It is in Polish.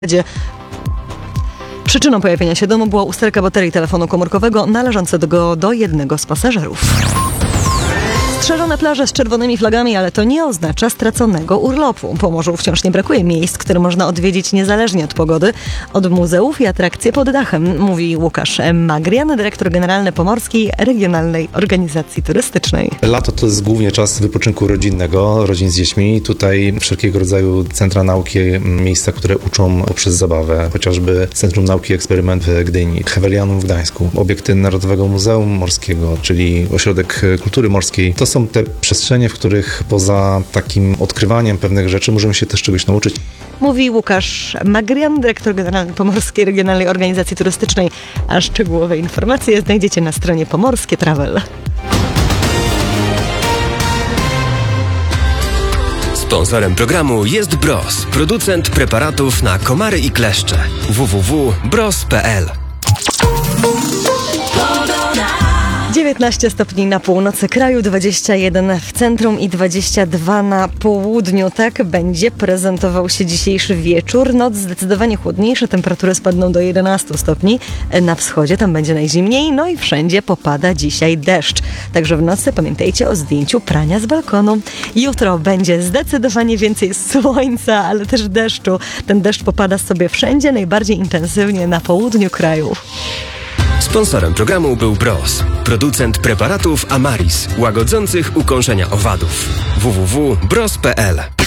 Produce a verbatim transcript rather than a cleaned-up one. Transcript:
Przyczyną pojawienia się domu była usterka baterii telefonu komórkowego należącego do jednego z pasażerów. Strzeżone plaże z czerwonymi flagami, ale to nie oznacza straconego urlopu. Po morzu wciąż nie brakuje miejsc, które można odwiedzić niezależnie od pogody, od muzeów i atrakcji pod dachem, mówi Łukasz Magrian, dyrektor generalny Pomorskiej Regionalnej Organizacji Turystycznej. Lato to jest głównie czas wypoczynku rodzinnego, rodzin z dziećmi. Tutaj wszelkiego rodzaju centra nauki, miejsca, które uczą poprzez zabawę, chociażby Centrum Nauki i Eksperyment w Gdyni, Hevelianum w Gdańsku, obiekty Narodowego Muzeum Morskiego, czyli Ośrodek Kultury Morskiej. To są te przestrzenie, w których poza takim odkrywaniem pewnych rzeczy możemy się też czegoś nauczyć. Mówi Łukasz Magrian, dyrektor generalny Pomorskiej Regionalnej Organizacji Turystycznej. A szczegółowe informacje znajdziecie na stronie Pomorskie Travel. Sponsorem programu jest Bros, producent preparatów na komary i kleszcze. w w w kropka bros kropka p l dziewiętnaście stopni na północy kraju, dwadzieścia jeden w centrum i dwadzieścia dwa na południu. Tak będzie prezentował się dzisiejszy wieczór. Noc zdecydowanie chłodniejsza, temperatury spadną do jedenastu stopni. Na wschodzie tam będzie najzimniej, no i wszędzie popada dzisiaj deszcz. Także w nocy pamiętajcie o zdjęciu prania z balkonu. Jutro będzie zdecydowanie więcej słońca, ale też deszczu. Ten deszcz popada sobie wszędzie, najbardziej intensywnie na południu kraju. Sponsorem programu był Bros, producent preparatów Amaris, łagodzących ukąszenia owadów. w w w kropka bros kropka p l